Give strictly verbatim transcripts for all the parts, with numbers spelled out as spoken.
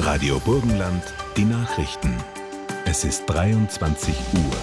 Radio Burgenland, die Nachrichten. Es ist dreiundzwanzig Uhr.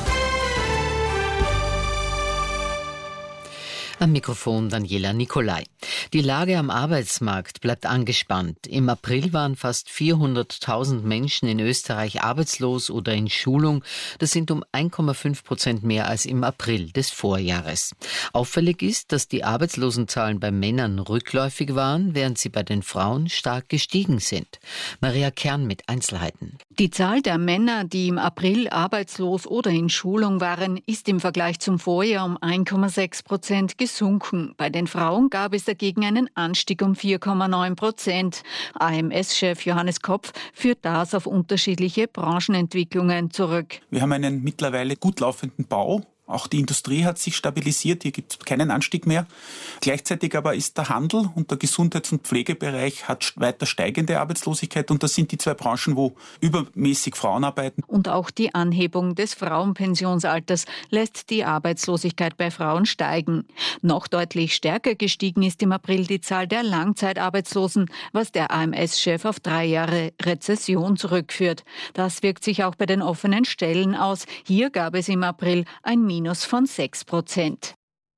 Am Mikrofon Daniela Nicolai. Die Lage am Arbeitsmarkt bleibt angespannt. Im April waren fast vierhunderttausend Menschen in Österreich arbeitslos oder in Schulung. Das sind um eins Komma fünf Prozent mehr als im April des Vorjahres. Auffällig ist, dass die Arbeitslosenzahlen bei Männern rückläufig waren, während sie bei den Frauen stark gestiegen sind. Maria Kern mit Einzelheiten. Die Zahl der Männer, die im April arbeitslos oder in Schulung waren, ist im Vergleich zum Vorjahr um eins Komma sechs Prozent gesunken. Bei den Frauen gab es dagegen einen Anstieg um vier Komma neun Prozent. A M S-Chef Johannes Kopf führt das auf unterschiedliche Branchenentwicklungen zurück. Wir haben einen mittlerweile gut laufenden Bau. Auch die Industrie hat sich stabilisiert, hier gibt es keinen Anstieg mehr. Gleichzeitig aber ist der Handel und der Gesundheits- und Pflegebereich hat weiter steigende Arbeitslosigkeit und das sind die zwei Branchen, wo übermäßig Frauen arbeiten. Und auch die Anhebung des Frauenpensionsalters lässt die Arbeitslosigkeit bei Frauen steigen. Noch deutlich stärker gestiegen ist im April die Zahl der Langzeitarbeitslosen, was der A M S-Chef auf drei Jahre Rezession zurückführt. Das wirkt sich auch bei den offenen Stellen aus. Hier gab es im April ein Minus von sechs Prozent.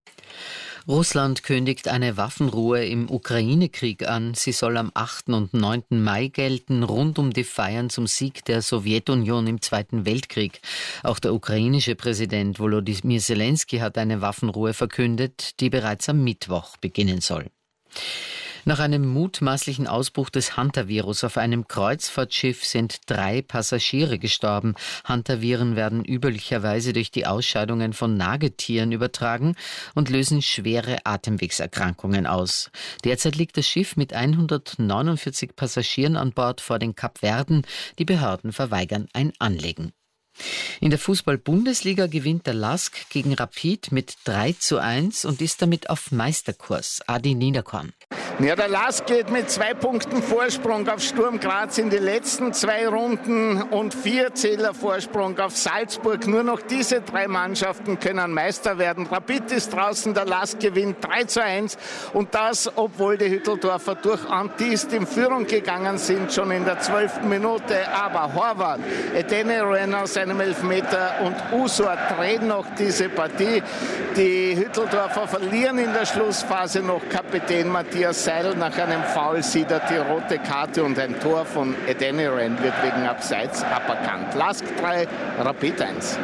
Russland kündigt eine Waffenruhe im Ukraine-Krieg an. Sie soll am achten und neunten Mai gelten, rund um die Feiern zum Sieg der Sowjetunion im Zweiten Weltkrieg. Auch der ukrainische Präsident Volodymyr Zelensky hat eine Waffenruhe verkündet, die bereits am Mittwoch beginnen soll. Nach einem mutmaßlichen Ausbruch des Hantavirus auf einem Kreuzfahrtschiff sind drei Passagiere gestorben. Hantaviren werden üblicherweise durch die Ausscheidungen von Nagetieren übertragen und lösen schwere Atemwegserkrankungen aus. Derzeit liegt das Schiff mit hundertneunundvierzig Passagieren an Bord vor den Kapverden. Die Behörden verweigern ein Anlegen. In der Fußball-Bundesliga gewinnt der Lask gegen Rapid mit drei zu eins und ist damit auf Meisterkurs. Adi Niederkorn. Ja, der Lask geht mit zwei Punkten Vorsprung auf Sturm Graz in die letzten zwei Runden und vier Zähler Vorsprung auf Salzburg. Nur noch diese drei Mannschaften können Meister werden. Rapid ist draußen, der Lask gewinnt drei zu eins und das, obwohl die Hütteldorfer durch Antist in Führung gegangen sind, schon in der zwölften Minute. Aber Horvath, Edene aus seinem Elfmeter und Usor drehen noch diese Partie. Die Hütteldorfer verlieren in der Schlussphase noch. Kapitän Matthias Seidel nach einem Foul sieht er die rote Karte und ein Tor von Edeniran wird wegen Abseits aberkannt. Lask drei, Rapid eins.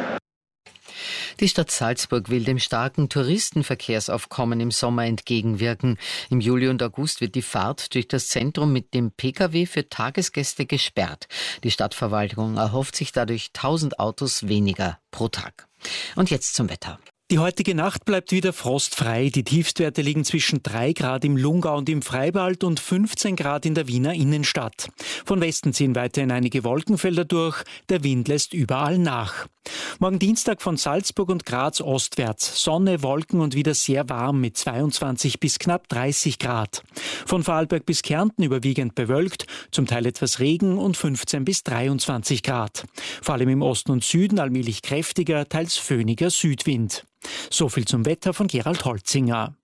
Die Stadt Salzburg will dem starken Touristenverkehrsaufkommen im Sommer entgegenwirken. Im Juli und August wird die Fahrt durch das Zentrum mit dem Pkw für Tagesgäste gesperrt. Die Stadtverwaltung erhofft sich dadurch tausend Autos weniger pro Tag. Und jetzt zum Wetter. Die heutige Nacht bleibt wieder frostfrei. Die Tiefstwerte liegen zwischen drei Grad im Lungau und im Freibad und fünfzehn Grad in der Wiener Innenstadt. Von Westen ziehen weiterhin einige Wolkenfelder durch. Der Wind lässt überall nach. Morgen Dienstag von Salzburg und Graz ostwärts. Sonne, Wolken und wieder sehr warm mit zweiundzwanzig bis knapp dreißig Grad. Von Vorarlberg bis Kärnten überwiegend bewölkt, zum Teil etwas Regen und fünfzehn bis dreiundzwanzig Grad. Vor allem im Osten und Süden allmählich kräftiger, teils föhniger Südwind. So viel zum Wetter von Gerald Holzinger.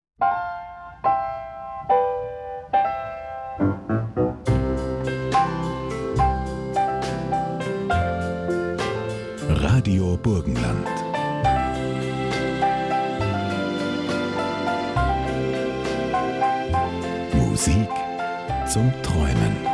Radio Burgenland. Musik zum Träumen.